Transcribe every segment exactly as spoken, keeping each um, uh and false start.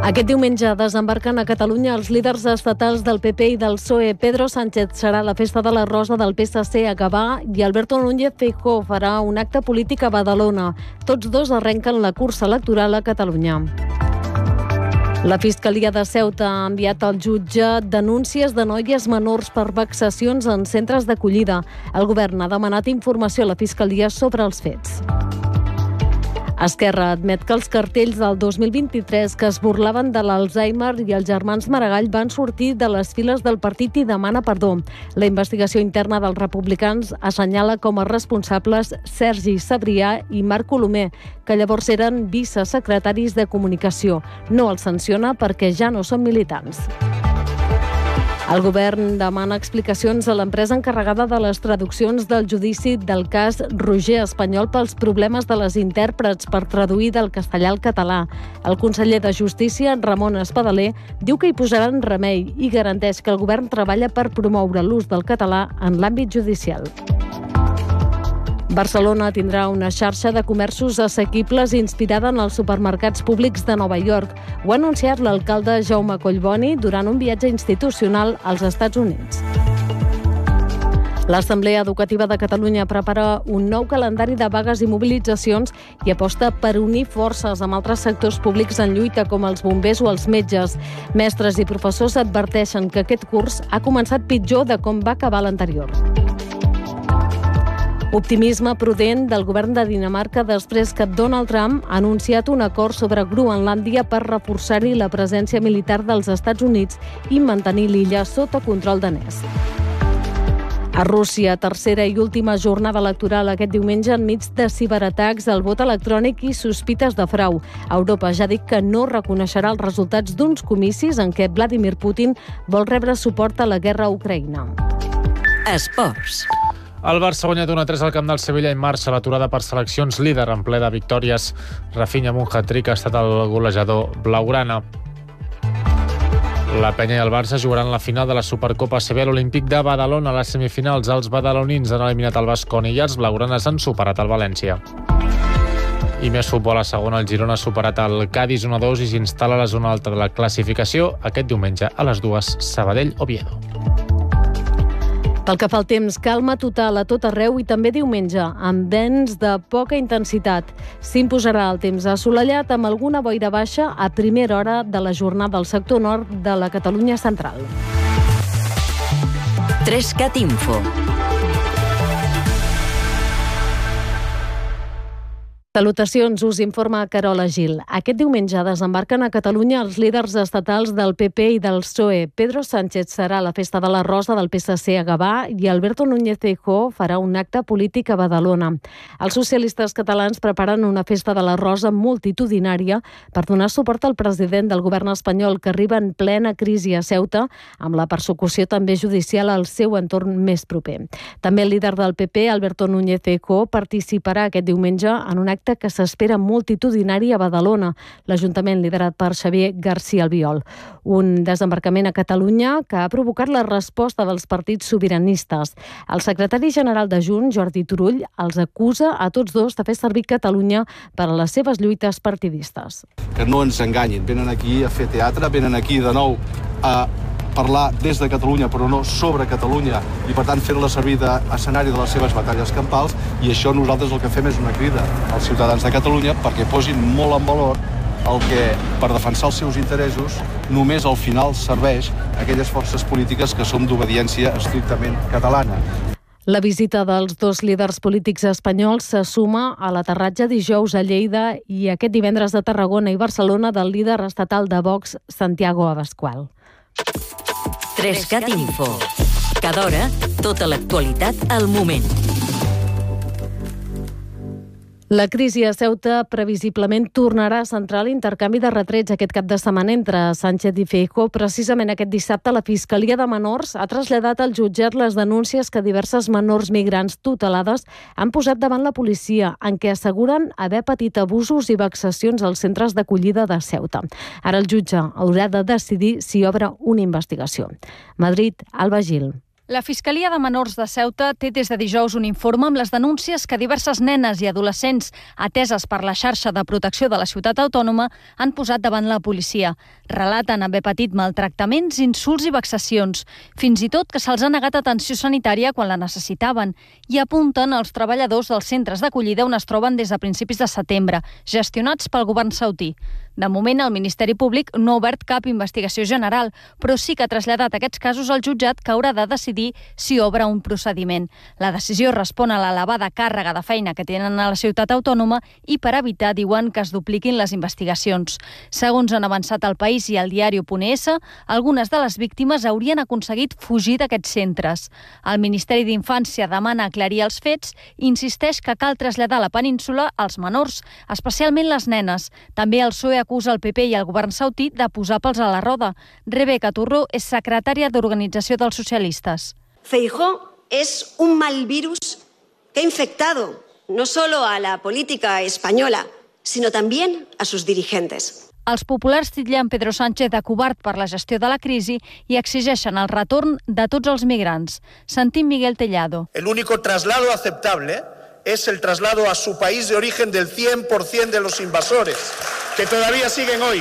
Aquest diumenge desembarquen a Catalunya els líders estatals del P P i del P S O E. Pedro Sánchez serà a la Festa de la Rosa del P S C a Gavà i Alberto Núñez Feijóo farà un acte polític a Badalona. Tots dos arrenquen la cursa electoral a Catalunya. La Fiscalia de Ceuta ha enviat al jutge denúncies de noies menors per vexacions en centres d'acollida. El govern ha demanat informació a la Fiscalia sobre els fets. Esquerra admet que els cartells del dos mil vint-i-tres que es burlaven de l'Alzheimer i els germans Maragall van sortir de les files del partit i demana perdó. La investigació interna dels republicans assenyala com a responsables Sergi Sabrià i Marc Colomer, que llavors eren vicesecretaris de Comunicació. No els sanciona perquè ja no són militants. El govern demana explicacions a l'empresa encarregada de les traduccions del judici del cas Roger Espanyol pels problemes de les intèrprets per traduir del castellà al català. El conseller de Justícia, Ramon Espadaler, diu que hi posaran remei i garanteix que el govern treballa per promoure l'ús del català en l'àmbit judicial. Barcelona tindrà una xarxa de comerços assequibles inspirada en els supermercats públics de Nova York. Ho ha anunciat l'alcalde Jaume Collboni durant un viatge institucional als Estats Units. L'Assemblea Educativa de Catalunya prepara un nou calendari de vagues i mobilitzacions i aposta per unir forces amb altres sectors públics en lluita com els bombers o els metges. Mestres i professors adverteixen que aquest curs ha començat pitjor de com va acabar l'anterior. Optimisme prudent del govern de Dinamarca després que Donald Trump ha anunciat un acord sobre Groenlàndia per reforçar-hi la presència militar dels Estats Units i mantenir l'illa sota control danès. A Rússia, tercera i última jornada electoral aquest diumenge enmig de ciberatacs, el vot electrònic i sospites de frau. Europa ja ha dit que no reconeixerà els resultats d'uns comicis en què Vladimir Putin vol rebre suport a la guerra a Ucraïna. Esports. El Barça ha guanyat un a tres al camp del Sevilla i marxa l'aturada per seleccions líder en ple de victòries. Rafinha amb un hat-trick ha estat el golejador blaugrana. La Penya i el Barça jugaran la final de la Supercopa A C B a l'Olímpic de Badalona. A les semifinals, els badalonins han eliminat el Baskonia i els blaugranes han superat el València. I més futbol a segona, el Girona ha superat el Cádiz un a dos i s'instal·la a la zona alta de la classificació aquest diumenge a les dues, Sabadell-Oviedo. Pel que fa al temps, calma total a tot arreu i també diumenge, amb vents de poca intensitat. S'imposarà el temps assolellat amb alguna boira baixa a primera hora de la jornada al sector nord de la Catalunya central. Trescat Info. Salutacions, us informa Carola Gil. Aquest diumenge desembarquen a Catalunya els líders estatals del P P i del P S O E. Pedro Sánchez serà a la Festa de la Rosa del P S C a Gavà i Alberto Núñez Feijóo farà un acte polític a Badalona. Els socialistes catalans preparen una Festa de la Rosa multitudinària per donar suport al president del govern espanyol que arriba en plena crisi a Ceuta, amb la persecució també judicial al seu entorn més proper. També el líder del P P, Alberto Núñez Feijóo, participarà aquest diumenge en un acte que s'espera multitudinari a Badalona, l'Ajuntament liderat per Xavier García Albiol. Un desembarcament a Catalunya que ha provocat la resposta dels partits sobiranistes. El secretari general de Junts, Jordi Turull, els acusa a tots dos de fer servir Catalunya per a les seves lluites partidistes. Que no ens enganyin, venen aquí a fer teatre, venen aquí de nou a parlar des de Catalunya, però no sobre Catalunya, i per tant fer-la servir d'escenari de les seves batalles campals, i això nosaltres el que fem és una crida als ciutadans de Catalunya perquè posin molt en valor el que, per defensar els seus interessos, només al final serveix a aquelles forces polítiques que som d'obediència estrictament catalana. La visita dels dos líders polítics espanyols se suma a l'aterratge dijous a Lleida i aquest divendres a Tarragona i Barcelona del líder estatal de Vox, Santiago Abascal. Trescat Info. Cada hora, tota l'actualitat al moment. La crisi a Ceuta previsiblement tornarà a centrar l'intercanvi de retrets aquest cap de setmana entre Sánchez i Feijóo. Precisament aquest dissabte la Fiscalia de Menors ha traslladat al jutjat les denúncies que diverses menors migrants tutelades han posat davant la policia, en què asseguren haver patit abusos i vexacions als centres d'acollida de Ceuta. Ara el jutge haurà de decidir si obre una investigació. Madrid, Alba Gil. La Fiscalia de Menors de Ceuta té des de dijous un informe amb les denúncies que diverses nenes i adolescents ateses per la xarxa de protecció de la ciutat autònoma han posat davant la policia. Relaten haver patit maltractaments, insults i vexacions, fins i tot que se'ls ha negat atenció sanitària quan la necessitaven, i apunten als treballadors dels centres d'acollida on es troben des de principis de setembre, gestionats pel govern saudí. De moment, el Ministeri Públic no ha obert cap investigació general, però sí que ha traslladat aquests casos al jutjat, que haurà de decidir si obre un procediment. La decisió respon a l'elevada càrrega de feina que tenen a la ciutat autònoma i per evitar, diuen, que es dupliquin les investigacions. Segons han avançat El País i el diari punt es, algunes de les víctimes haurien aconseguit fugir d'aquests centres. El Ministeri d'Infància demana aclarir els fets i insisteix que cal traslladar a la península els menors, especialment les nenes. També el P S O E acusa el P P i el govern saudí de posar pals a la roda. Rebeca Turró és secretària d'Organització dels Socialistes. Feijóo es un mal virus que ha infectado no solo a la política española, sino también a sus dirigentes. Els populars titllen Pedro Sánchez de covard per la gestió de la crisi i exigeixen el retorn de tots els migrants. Sentim Miguel Tellado. El único traslado aceptable es el traslado a su país de origen del cien por ciento de los invasores, que todavía siguen hoy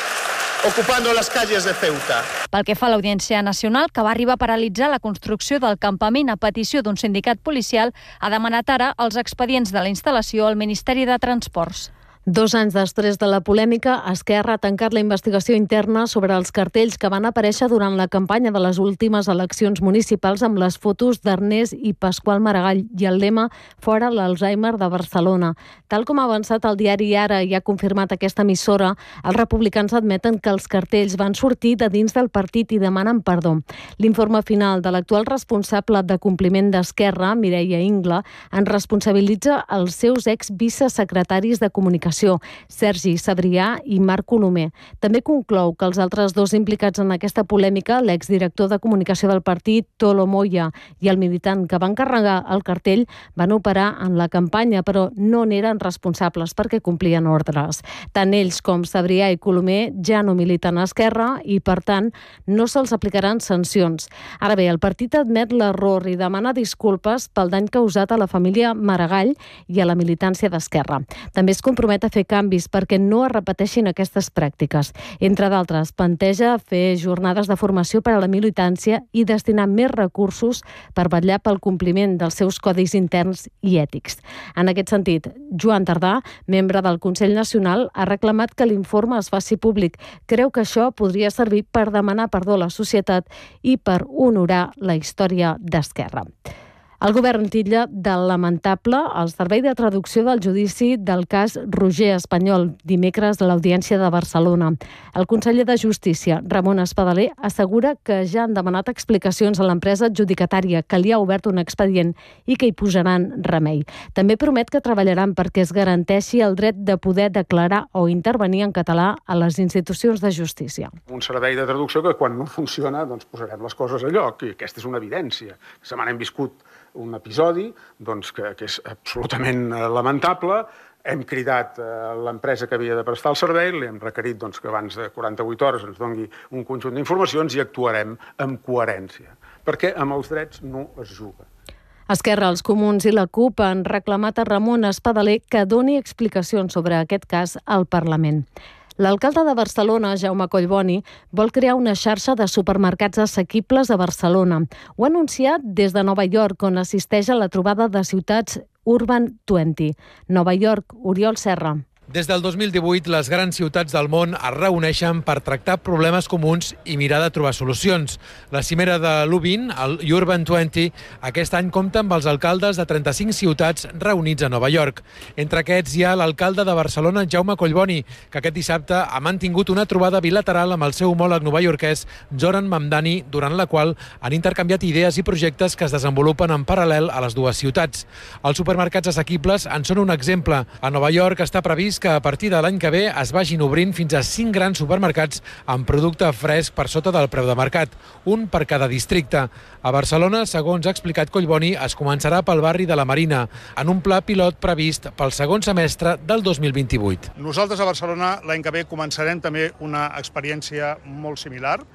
ocupando las calles de Ceuta. Pel que fa a l'Audiència Nacional, que va arribar a paralitzar la construcció del campament a petició d'un sindicat policial, ha demanat ara els expedients de la instal·lació al Ministeri de Transports. Dos anys després de la polèmica, Esquerra ha tancat la investigació interna sobre els cartells que van aparèixer durant la campanya de les últimes eleccions municipals amb les fotos d'Ernest i Pasqual Maragall i el lema "Fora l'Alzheimer de Barcelona". Tal com ha avançat el diari Ara i ha confirmat aquesta emissora, els republicans admeten que els cartells van sortir de dins del partit i demanen perdó. L'informe final de l'actual responsable de compliment d'Esquerra, Mireia Ingla, en responsabilitza els seus ex-vicesecretaris de comunicació, Sergi Sabrià i Marc Colomer. També conclou que els altres dos implicats en aquesta polèmica, l'exdirector de comunicació del partit, Tolo Moya, i el militant que va encarregar el cartell, van operar en la campanya, però no n'eren responsables perquè complien ordres. Tant ells com Sabrià i Colomer ja no militen a Esquerra i, per tant, no se'ls aplicaran sancions. Ara bé, el partit admet l'error i demana disculpes pel dany causat a la família Maragall i a la militància d'Esquerra. També es compromet a fer canvis perquè no es repeteixin aquestes pràctiques. Entre d'altres, planteja fer jornades de formació per a la militància i destinar més recursos per vetllar pel compliment dels seus codis interns i ètics. En aquest sentit, Joan Tardà, membre del Consell Nacional, ha reclamat que l'informe es faci públic. Creu que això podria servir per demanar perdó a la societat i per honorar la història d'Esquerra. El govern titlla de lamentable el servei de traducció del judici del cas Roger Espanyol, dimecres de l'Audiència de Barcelona. El conseller de Justícia, Ramon Espadaler, assegura que ja han demanat explicacions a l'empresa adjudicatària, que li ha obert un expedient i que hi posaran remei. També promet que treballaran perquè es garanteixi el dret de poder declarar o intervenir en català a les institucions de justícia. Un servei de traducció que quan no funciona doncs posarem les coses a lloc, i aquesta és una evidència. La setmana hem viscut un episodi doncs, que, que és absolutament lamentable. Hem cridat a l'empresa que havia de prestar el servei, li hem requerit doncs, que abans de quaranta-vuit hores ens doni un conjunt d'informacions i actuarem amb coherència, perquè amb els drets no es juga. Esquerra, els Comuns i la CUP han reclamat a Ramon Espadaler que doni explicacions sobre aquest cas al Parlament. L'alcalde de Barcelona, Jaume Collboni, vol crear una xarxa de supermercats assequibles a Barcelona. Ho ha anunciat des de Nova York, on assisteix a la trobada de ciutats Urban vint. Nova York, Oriol Serra. Des del dos mil divuit, les grans ciutats del món es reuneixen per tractar problemes comuns i mirar de trobar solucions. La cimera de l'U vint, el Urban vint, aquest any compta amb els alcaldes de trenta-cinc ciutats reunits a Nova York. Entre aquests hi ha l'alcalde de Barcelona, Jaume Collboni, que aquest dissabte ha mantingut una trobada bilateral amb el seu homòleg novaiorquès, Zoran Mamdani, durant la qual han intercanviat idees i projectes que es desenvolupen en paral·lel a les dues ciutats. Els supermercats assequibles en són un exemple. A Nova York està previst que a partir de l'any que ve es vagin obrint fins a cinc grans supermercats amb producte fresc per sota del preu de mercat, un per cada districte. A Barcelona, segons ha explicat Collboni, es començarà pel barri de la Marina, en un pla pilot previst pel segon semestre del dos mil vint-i-vuit. Nosaltres a Barcelona l'any que ve començarem també una experiència molt similar,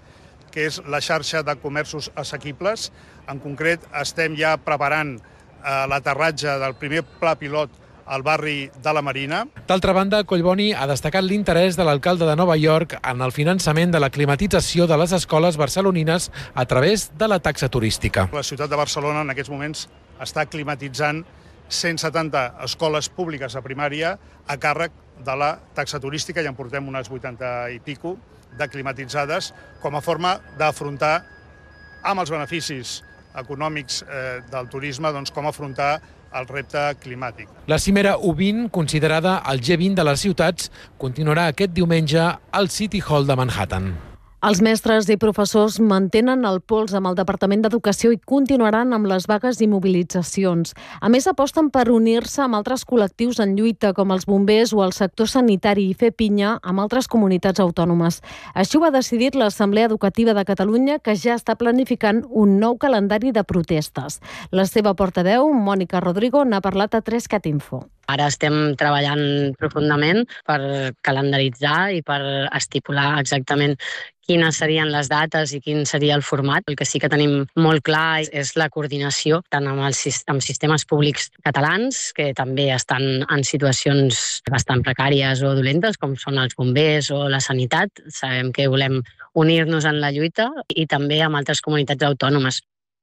que és la xarxa de comerços assequibles. En concret, estem ja preparant eh, l'aterratge del primer pla pilot al barri de la Marina. D'altra banda, Collboni ha destacat l'interès de l'alcalde de Nova York en el finançament de la climatització de les escoles barcelonines a través de la taxa turística. La ciutat de Barcelona en aquests moments està climatitzant cent setanta escoles públiques a primària a càrrec de la taxa turística, ja en portem unes vuitanta i pico de climatitzades, com a forma d'afrontar amb els beneficis econòmics eh, del turisme, doncs, com afrontar el repte climàtic. La cimera U vint, considerada el G vint de les ciutats, continuarà aquest diumenge al City Hall de Manhattan. Els mestres i professors mantenen el pols amb el Departament d'Educació i continuaran amb les vagues i mobilitzacions. A més, aposten per unir-se amb altres col·lectius en lluita, com els bombers o el sector sanitari, i fer pinya amb altres comunitats autònomes. Així ho ha decidit l'Assemblea Educativa de Catalunya, que ja està planificant un nou calendari de protestes. La seva portaveu, Mònica Rodrigo, n'ha parlat a tres cat info. Ara estem treballant profundament per calendaritzar i per estipular exactament quines serien les dates i quin seria el format. El que sí que tenim molt clar és la coordinació tant amb els amb sistemes públics catalans, que també estan en situacions bastant precàries o dolentes, com són els bombers o la sanitat. Sabem que volem unir-nos en la lluita, i també amb altres comunitats autònomes.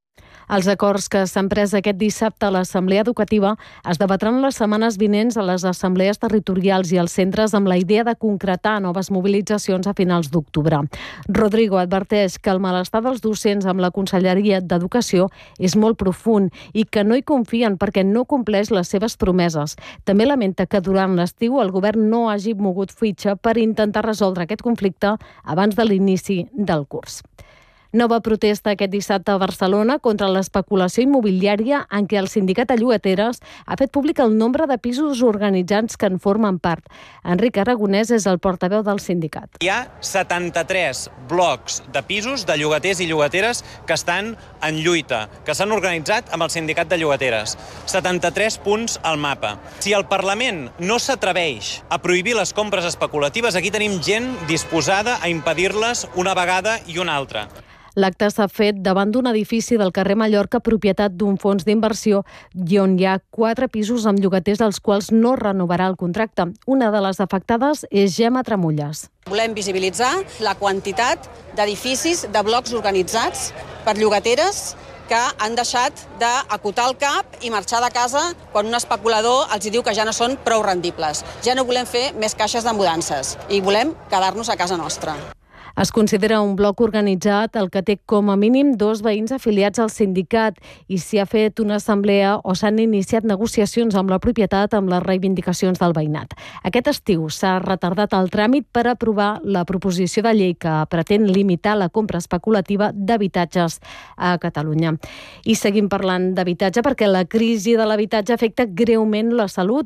Els acords que s'han pres aquest dissabte a l'Assemblea Educativa es debatran les setmanes vinents a les assemblees territorials i als centres, amb la idea de concretar noves mobilitzacions a finals d'octubre. Rodrigo adverteix que el malestar dels docents amb la Conselleria d'Educació és molt profund i que no hi confien perquè no compleix les seves promeses. També lamenta que durant l'estiu el govern no hagi mogut fitxa per intentar resoldre aquest conflicte abans de l'inici del curs. Nova protesta aquest dissabte a Barcelona contra l'especulació immobiliària, en què el sindicat de llogateres ha fet públic el nombre de pisos organitzats que en formen part. Enric Aragonès és el portaveu del sindicat. Hi ha setanta-tres blocs de pisos de llogaters i llogateres que estan en lluita, que s'han organitzat amb el sindicat de llogateres. setanta-tres punts al mapa. Si el Parlament no s'atreveix a prohibir les compres especulatives, aquí tenim gent disposada a impedir-les una vegada i una altra. L'acte s'ha fet davant d'un edifici del carrer Mallorca, propietat d'un fons d'inversió, i on hi ha quatre pisos amb llogaters als quals no renovarà el contracte. Una de les afectades és Gemma Tramulles. Volem visibilitzar la quantitat d'edificis, de blocs organitzats per llogateres que han deixat d'acotar el cap i marxar de casa quan un especulador els diu que ja no són prou rendibles. Ja no volem fer més caixes de mudances i volem quedar-nos a casa nostra. Es considera un bloc organitzat el que té com a mínim dos veïns afiliats al sindicat i s'hi ha fet una assemblea o s'han iniciat negociacions amb la propietat amb les reivindicacions del veïnat. Aquest estiu s'ha retardat el tràmit per aprovar la proposició de llei que pretén limitar la compra especulativa d'habitatges a Catalunya. I seguim parlant d'habitatge perquè la crisi de l'habitatge afecta greument la salut